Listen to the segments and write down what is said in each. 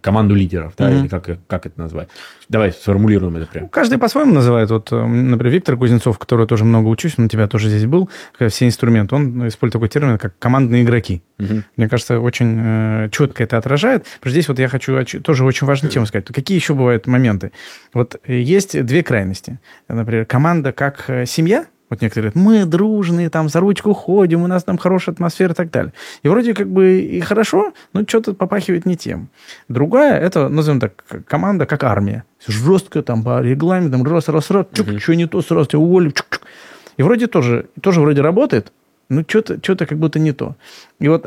команду лидеров, да, или как это назвать? Давай сформулируем это прямо. Каждый по-своему называет. Вот, например, Виктор Кузнецов, который тоже много учусь, он у тебя тоже здесь был, все инструменты, он использует такой термин, как командные игроки. Мне кажется, очень четко это отражает. Потому что здесь вот я хочу тоже очень важную тему сказать. Какие еще бывают моменты? Вот есть две крайности. Например, команда как семья. Вот некоторые говорят, мы дружные, там за ручку ходим, у нас там хорошая атмосфера и так далее. И вроде как бы и хорошо, но что-то попахивает не тем. Другая, это, назовем так, команда как армия. Жестко там по регламентам, раз, чук, что не то, сразу тебя уволили, чук. И вроде тоже вроде работает, но что-то как будто не то. И вот,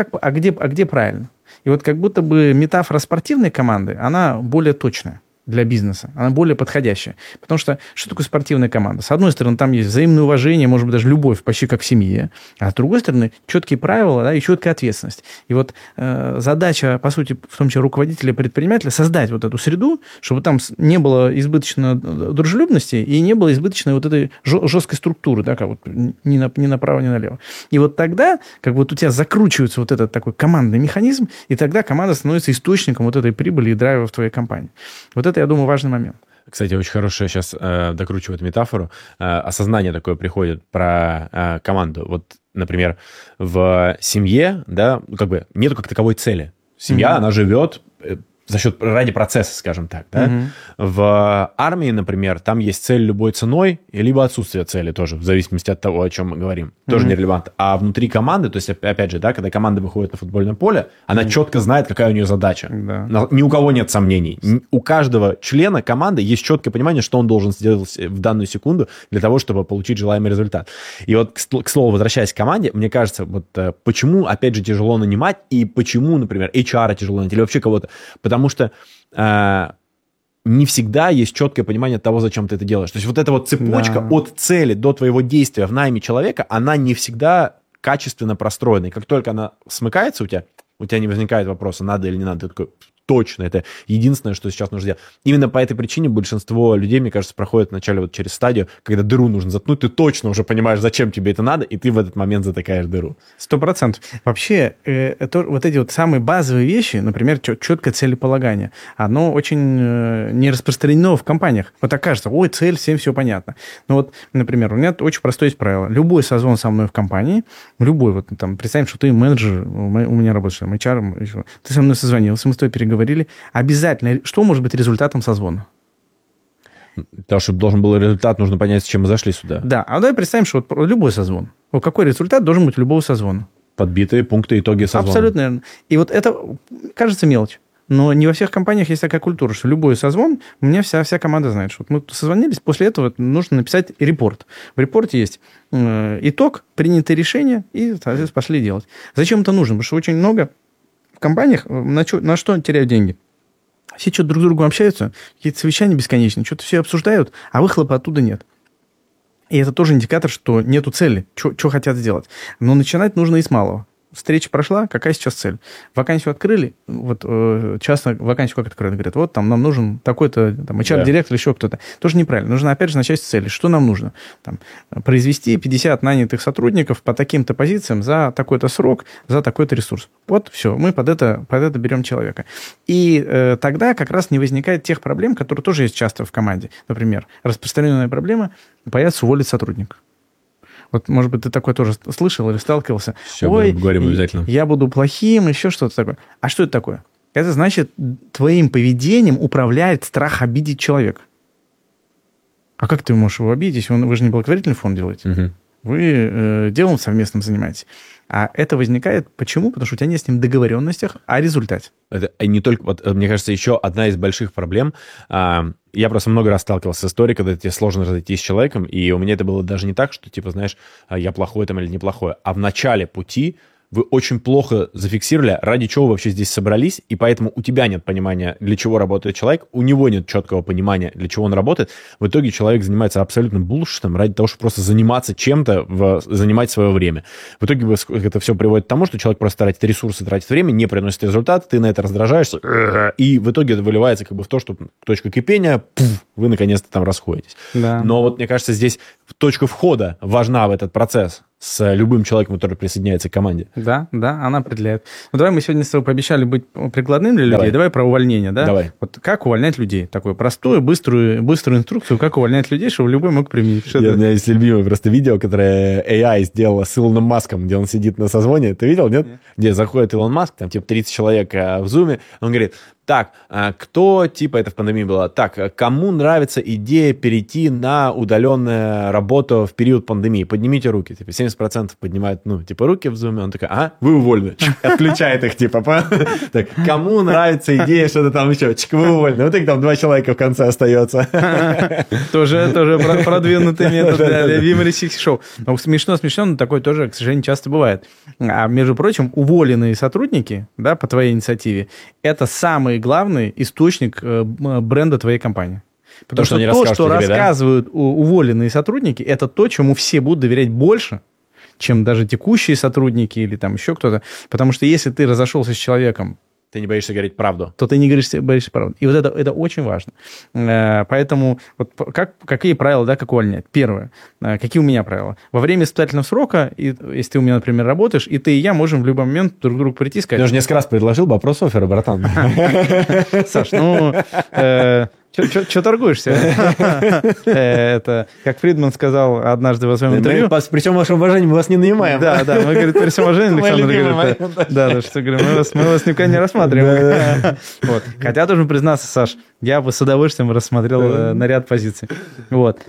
где правильно? И вот как будто бы метафора спортивной команды, она более точная для бизнеса, она более подходящая. Потому что такое спортивная команда? С одной стороны, там есть взаимное уважение, может быть, даже любовь, почти как в семье. А с другой стороны, четкие правила, да, и четкая ответственность. И вот задача, по сути, в том числе руководителя, предпринимателя, создать вот эту среду, чтобы там не было избыточно дружелюбности и не было избыточной вот этой жесткой структуры, да, как вот ни направо, ни налево. И вот тогда, как вот у тебя закручивается вот этот такой командный механизм, и тогда команда становится источником вот этой прибыли и драйва в твоей компании. Вот это, я думаю, важный момент. Кстати, очень хорошая сейчас докручивает метафору. Осознание такое приходит про команду. Вот, например, в семье, да, как бы нету как таковой цели. Семья, она живет ради процесса, скажем так, да. В армии, например, там есть цель любой ценой, либо отсутствие цели тоже, в зависимости от того, о чем мы говорим. Тоже нерелевантно. А внутри команды, то есть, опять же, да, когда команда выходит на футбольное поле, она четко знает, какая у нее задача. Да. Ни у кого нет сомнений. У каждого члена команды есть четкое понимание, что он должен сделать в данную секунду для того, чтобы получить желаемый результат. И вот, к слову, возвращаясь к команде, мне кажется, вот почему, опять же, тяжело нанимать, и почему, например, HR тяжело нанимать, или вообще кого-то, потому что не всегда есть четкое понимание того, зачем ты это делаешь. То есть вот эта вот цепочка от цели до твоего действия в найме человека, она не всегда качественно простроена. И как только она смыкается у тебя не возникает вопроса, надо или не надо. Ты такой, точно, это единственное, что сейчас нужно сделать. Именно по этой причине большинство людей, мне кажется, проходят вначале вот через стадию, когда дыру нужно заткнуть, ты точно уже понимаешь, зачем тебе это надо, и ты в этот момент затыкаешь дыру. 100%. Вообще, вот эти вот самые базовые вещи, например, четкое целеполагание, оно очень не распространено в компаниях. Вот так кажется, ой, цель, всем все понятно. Но вот, например, у меня очень простое есть правило. Любой созвон со мной в компании, любой, вот там, представим, что ты менеджер, у меня работаешь, там, HR, ты со мной созвонился, мы с тобой переговорили, обязательно, что может быть результатом созвона? Для того, чтобы должен был результат, нужно понять, с чем мы зашли сюда. Да, а давай представим, что вот любой созвон. Вот какой результат должен быть у любого созвона? Подбитые пункты, итоги созвона. Абсолютно верно. И вот это, кажется, мелочь. Но не во всех компаниях есть такая культура, что любой созвон, у меня вся команда знает, что вот мы созвонились, после этого нужно написать репорт. В репорте есть итог, принятые решения, и, соответственно, пошли делать. Зачем это нужно? Потому что очень много в компаниях на что теряют деньги? Все что-то друг с другом общаются, какие-то совещания бесконечные, что-то все обсуждают, а выхлопа оттуда нет. И это тоже индикатор, что нету цели, что хотят сделать. Но начинать нужно и с малого. Встреча прошла, какая сейчас цель? Вакансию открыли, вот часто вакансию как открыли, говорят, вот там нам нужен такой-то там, HR-директор, еще кто-то. Тоже неправильно. Нужно опять же начать с цели. Что нам нужно? Там, произвести 50 нанятых сотрудников по таким-то позициям за такой-то срок, за такой-то ресурс. Вот все, мы под это берем человека. И тогда как раз не возникает тех проблем, которые тоже есть часто в команде. Например, распространенная проблема – боятся уволить сотрудника. Вот, может быть, ты такое тоже слышал или сталкивался. Все, ой, говорим обязательно. Я буду плохим, еще что-то такое. А что это такое? Это значит, твоим поведением управляет страх обидеть человека. А как ты можешь его обидеть, если вы же не благотворительный фонд делаете? Угу. Вы делом совместным занимаетесь. А это возникает почему? Потому что у тебя нет с ним договоренностях о результате. Это не только... Вот, мне кажется, еще одна из больших проблем. Я просто много раз сталкивался с историей, когда тебе сложно разойтись с человеком, и у меня это было даже не так, что, типа, знаешь, я плохой там или неплохой, а в начале пути вы очень плохо зафиксировали, ради чего вы вообще здесь собрались, и поэтому у тебя нет понимания, для чего работает человек, у него нет четкого понимания, для чего он работает. В итоге человек занимается абсолютным булшитом ради того, чтобы просто заниматься чем-то, занимать свое время. В итоге это все приводит к тому, что человек просто тратит ресурсы, тратит время, не приносит результат, ты на это раздражаешься, и в итоге это выливается как бы в то, что точка кипения, вы наконец-то там расходитесь. Да. Но вот мне кажется, здесь точка входа важна в этот процесс. с любым человеком, который присоединяется к команде. Да, она определяет. Ну, давай мы сегодня с тобой пообещали быть прикладным для людей. Давай про увольнение, да? Давай. Вот как увольнять людей? Такую простую, быструю инструкцию, как увольнять людей, чтобы любой мог применить. У меня есть любимое просто видео, которое AI сделала с Илоном Маском, где он сидит на созвоне. Ты видел, нет? Где заходит Илон Маск, там типа 30 человек в зуме, он говорит: так, кто, типа, это в пандемии было, так, кому нравится идея перейти на удаленную работу в период пандемии? Поднимите руки. Типа 70% поднимают, руки в зуме. Он такой: вы уволены. Отключает их, типа. Так, кому нравится идея что-то там еще? Вы уволены. Вот их там 2 человека в конце остается. Тоже продвинутый метод для юмористических шоу. Смешно, но такое тоже, к сожалению, часто бывает. А между прочим, уволенные сотрудники, да, по твоей инициативе, это самый главный источник бренда твоей компании. Потому что то, что рассказывают уволенные сотрудники, это то, чему все будут доверять больше, чем даже текущие сотрудники или там еще кто-то. Потому что если ты разошелся с человеком, ты не боишься говорить правду. То ты не боишься правду. И вот это очень важно. Поэтому вот какие правила, да, как увольнять? Первое. Какие у меня правила? Во время испытательного срока, если ты у меня, например, работаешь, и ты, и я можем в любой момент друг к другу прийти и сказать... Я уже несколько раз предложил бы опрос оффера, братан. Саш, Че торгуешься? Это, как Фридман сказал однажды в своем интервью... При всем вашем уважении мы вас не нанимаем. Да, мы, говорит, при всем уважении, Александр говорит, что говорим, мы вас никогда не рассматриваем. Хотя должен признаться, Саш, я бы с удовольствием рассмотрел на ряд позиций. Вот.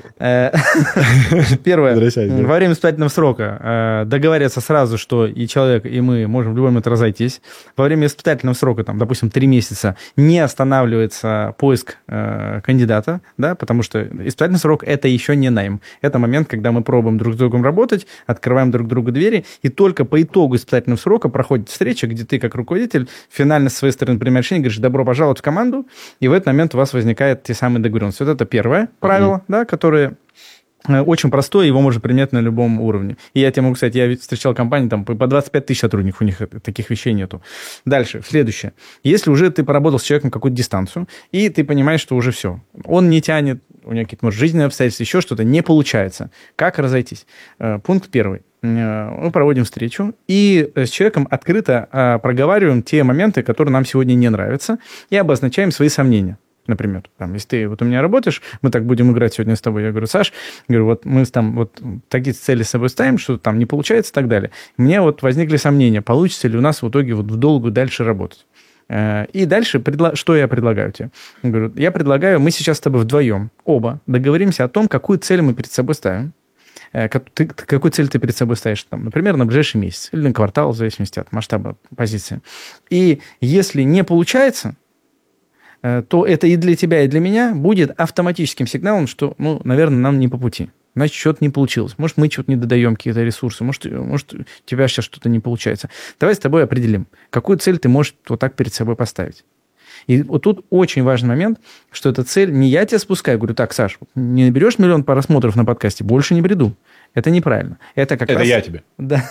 Первое. Во время испытательного срока договориться сразу, что и человек, и мы можем в любой момент разойтись. Во время испытательного срока, там, допустим, 3 месяца, не останавливается поиск кандидата, да, потому что испытательный срок – это еще не найм. Это момент, когда мы пробуем друг с другом работать, открываем друг другу двери, и только по итогу испытательного срока проходит встреча, где ты, как руководитель, финально с своей стороны принимаешь решение, говоришь: добро пожаловать в команду, и в этот момент у вас возникают те самые договоренности. Вот это первое правило, да, которое... очень простое, его можно применять на любом уровне. И я тебе могу сказать, я встречал компании, там по 25 тысяч сотрудников, у них таких вещей нету. Дальше, следующее. Если уже ты поработал с человеком какую-то дистанцию, и ты понимаешь, что уже все, он не тянет, у него какие-то, может, жизненные обстоятельства, еще что-то, не получается. Как разойтись? Пункт первый. Мы проводим встречу и с человеком открыто проговариваем те моменты, которые нам сегодня не нравятся, и обозначаем свои сомнения. Например, там, если ты вот у меня работаешь, мы так будем играть сегодня с тобой, я говорю: Саш, говорю, вот мы там вот такие цели с собой ставим, что там не получается и так далее. Мне вот возникли сомнения, получится ли у нас в итоге вот в долгую дальше работать. И дальше, что я предлагаю тебе? Я говорю, я предлагаю, мы сейчас с тобой вдвоем, оба, договоримся о том, какую цель мы перед собой ставим. Какую цель ты перед собой ставишь, там, например, на ближайший месяц или на квартал, в зависимости от масштаба позиции. И если не получается, то это и для тебя, и для меня будет автоматическим сигналом, что, наверное, нам не по пути. Значит, что-то не получилось. Может, мы что-то не додаем, какие-то ресурсы. Может, у тебя сейчас что-то не получается. Давай с тобой определим, какую цель ты можешь вот так перед собой поставить. И вот тут очень важный момент, что эта цель не я тебя спускаю. Говорю: так, Саш, не наберешь 1 миллион просмотров на подкасте, больше не приду. Это неправильно. Это раз... я тебе. Да.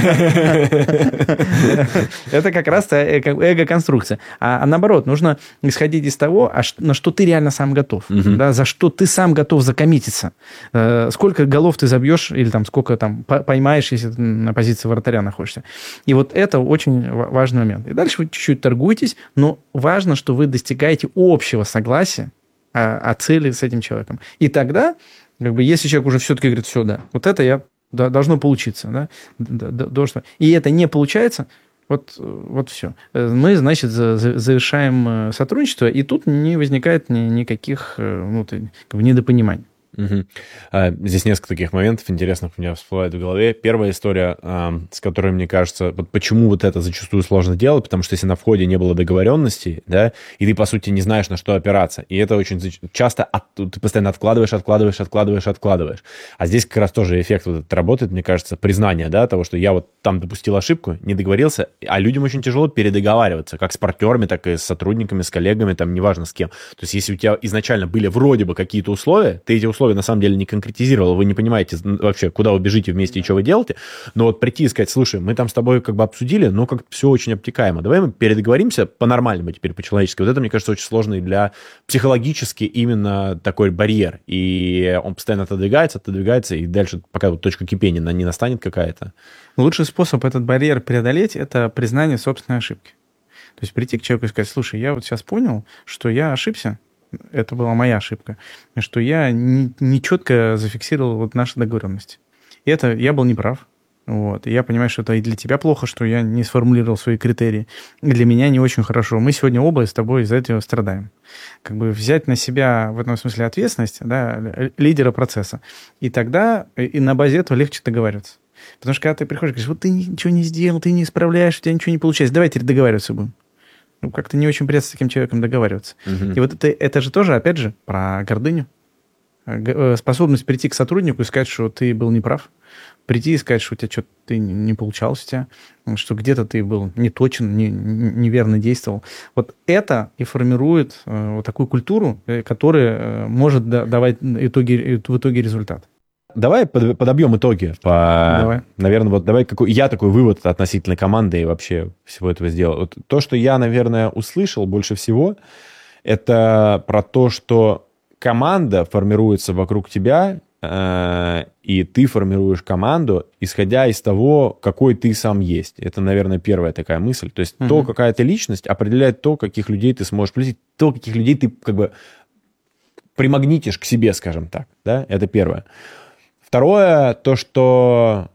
Это как раз эго-конструкция. А наоборот, нужно исходить из того, на что ты реально сам готов. Да, за что ты сам готов закоммититься. Сколько голов ты забьешь, или там сколько там поймаешь, если ты на позиции вратаря находишься. И вот это очень важный момент. И дальше вы чуть-чуть торгуетесь, но важно, что вы достигаете общего согласия о цели с этим человеком. И тогда... если человек уже все-таки говорит: все, да, вот это должно получиться, да, и это не получается, вот все. Мы, значит, завершаем сотрудничество, и тут не возникает никаких недопониманий. Угу. Здесь несколько таких моментов интересных у меня всплывает в голове. Первая история, с которой, мне кажется, вот почему вот это зачастую сложно делать, потому что если на входе не было договоренностей, да, и ты, по сути, не знаешь, на что опираться, и это очень часто ты постоянно откладываешь. А здесь как раз тоже эффект вот этот работает, мне кажется, признание, да, того, что я вот там допустил ошибку, не договорился, а людям очень тяжело передоговариваться, как с партнерами, так и с сотрудниками, с коллегами, там, неважно с кем. То есть если у тебя изначально были вроде бы какие-то условия, ты эти условия условия на самом деле не конкретизировал, вы не понимаете вообще, куда вы бежите вместе и что вы делаете, но вот прийти и сказать, слушай, мы там с тобой как бы обсудили, но как-то все очень обтекаемо, давай мы передоговоримся по-нормальному теперь, по-человечески. Вот это, мне кажется, очень сложный для психологически именно такой барьер, и он постоянно отодвигается, и дальше, пока вот точка кипения не настанет какая-то. Лучший способ этот барьер преодолеть – это признание собственной ошибки. То есть прийти к человеку и сказать, слушай, я вот сейчас понял, что я ошибся, это была моя ошибка, что я не четко зафиксировал вот наши договоренности. И это я был неправ. Вот. И я понимаю, что это и для тебя плохо, что я не сформулировал свои критерии. И для меня не очень хорошо. Мы сегодня оба с тобой из-за этого страдаем. Как бы взять на себя в этом смысле ответственность, да, лидера процесса. И тогда и на базе этого легче договариваться. Потому что когда ты приходишь и говоришь, вот ты ничего не сделал, ты не исправляешь, у тебя ничего не получается, давай теперь договариваться будем. Ну, как-то не очень приятно с таким человеком договариваться. И вот это же тоже, опять же, про гордыню. Способность прийти к сотруднику и сказать, что ты был неправ. Прийти и сказать, что у тебя что-то не получалось у тебя, что где-то ты был неточен, неверно действовал. Вот это и формирует вот такую культуру, которая может давать в итоге результат. Давай подобьем итоги. Давай. Наверное, вот давай я такой вывод относительно команды и вообще всего этого сделал. Вот то, что я, наверное, услышал больше всего, это про то, что команда формируется вокруг тебя, и ты формируешь команду, исходя из того, какой ты сам есть. Это, наверное, первая такая мысль. То есть то, какая ты личность, определяет то, каких людей ты сможешь пригласить, то, каких людей ты как бы примагнитишь к себе, скажем так. Да? Это первое. Второе, то, что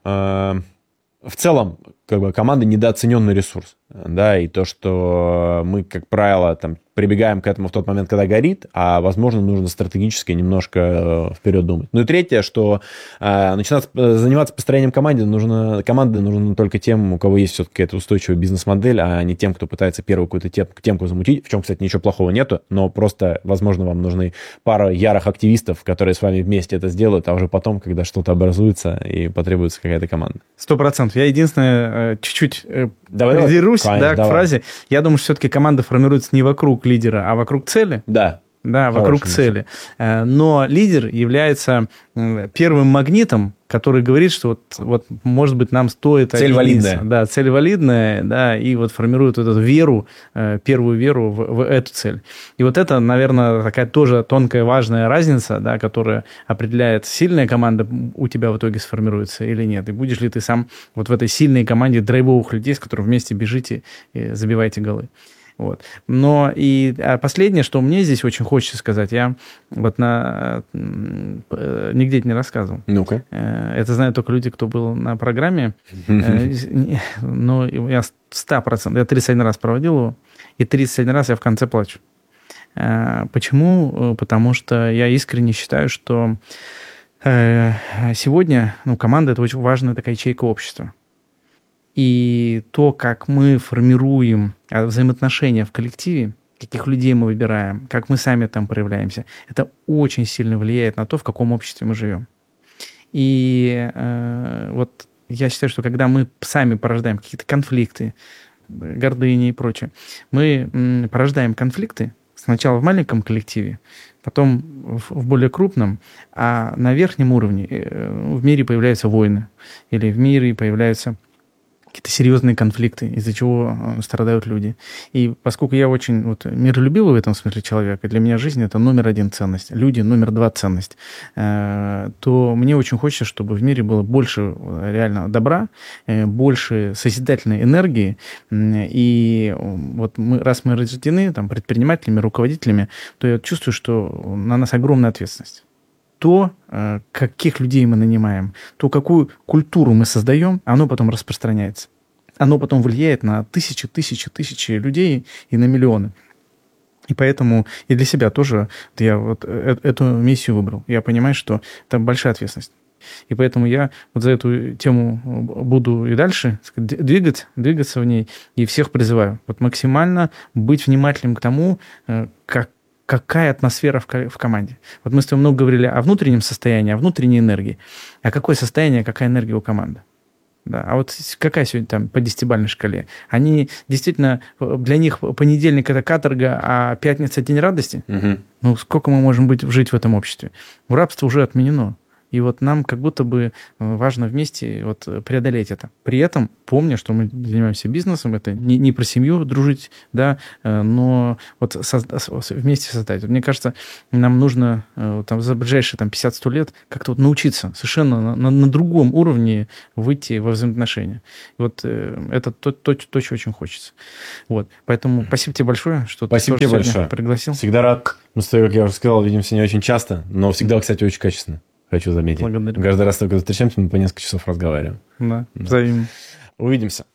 в целом как бы команда недооцененный ресурс, да, и то, что мы, как правило, там прибегаем к этому в тот момент, когда горит, а, возможно, нужно стратегически немножко вперед думать. Ну и третье, что начинать заниматься построением команды нужно только тем, у кого есть все-таки эта устойчивая бизнес-модель, а не тем, кто пытается первую какую-то темку замутить, в чем, кстати, ничего плохого нету, но просто, возможно, вам нужны пара ярых активистов, которые с вами вместе это сделают, а уже потом, когда что-то образуется и потребуется какая-то команда. 100%. Я единственное, чуть-чуть придерусь к фразе. Я думаю, что все-таки команда формируется не вокруг лидера, а вокруг цели. Да. Да, вокруг цели. Но лидер является первым магнитом, который говорит, что вот может быть, нам стоит... Цель валидная. Да, цель валидная, да, и вот формирует эту веру, первую веру в эту цель. И вот это, наверное, такая тоже тонкая, важная разница, да, которая определяет, сильная команда у тебя в итоге сформируется или нет. И будешь ли ты сам вот в этой сильной команде драйвовых людей, с которыми вместе бежите и забиваете голы. Вот. Но и последнее, что мне здесь очень хочется сказать, я вот нигде это не рассказывал. Ну-ка. Это знают только люди, кто был на программе. Но я 100%, я 31 раз проводил его, и 31 раз я в конце плачу. Почему? Потому что я искренне считаю, что сегодня команда – это очень важная такая ячейка общества. И то, как мы формируем взаимоотношения в коллективе, каких людей мы выбираем, как мы сами там проявляемся, это очень сильно влияет на то, в каком обществе мы живем. И вот я считаю, что когда мы сами порождаем какие-то конфликты, гордыни и прочее, мы порождаем конфликты сначала в маленьком коллективе, потом в более крупном, а на верхнем уровне в мире появляются войны, или в мире появляются какие-то серьезные конфликты, из-за чего страдают люди. И поскольку я очень миролюбивый в этом смысле человек, и для меня жизнь – это номер один ценность, люди – номер два ценность, то мне очень хочется, чтобы в мире было больше реально добра, больше созидательной энергии. И вот раз мы рождены там, предпринимателями, руководителями, то я чувствую, что на нас огромная ответственность. То, каких людей мы нанимаем, то, какую культуру мы создаем, оно потом распространяется. Оно потом влияет на тысячи людей и на миллионы. И поэтому и для себя тоже я вот эту миссию выбрал. Я понимаю, что это большая ответственность. И поэтому я вот за эту тему буду и дальше двигаться в ней, и всех призываю вот максимально быть внимательным к тому, какая атмосфера в команде. Вот мы с тобой много говорили о внутреннем состоянии, о внутренней энергии. А какое состояние, какая энергия у команды? Да. А вот какая сегодня там по 10-бальной шкале? Они действительно, для них понедельник – это каторга, а пятница – день радости? Угу. Ну, сколько мы можем жить в этом обществе? Рабство уже отменено. И вот нам как будто бы важно вместе вот преодолеть это. При этом, помня, что мы занимаемся бизнесом, это не про семью дружить, да, но вот вместе создать. Вот мне кажется, нам нужно там, за ближайшие 50-100 лет как-то вот научиться совершенно на другом уровне выйти во взаимоотношения. И вот это то, чего очень хочется. Вот. Поэтому спасибо тебе большое, что спасибо ты тебе большое. Пригласил. Всегда рад. Мы с тобой, как я уже сказал, видимся не очень часто, но всегда, кстати, очень качественно. Хочу заметить. Благодарю. Каждый раз, только встречаемся, мы по несколько часов разговариваем. Да, взаимно. Увидимся.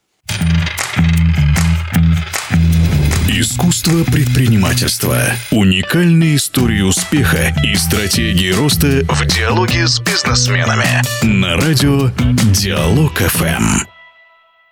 Искусство предпринимательства. Уникальные истории успеха и стратегии роста в диалоге с бизнесменами. На радио Диалог ФМ.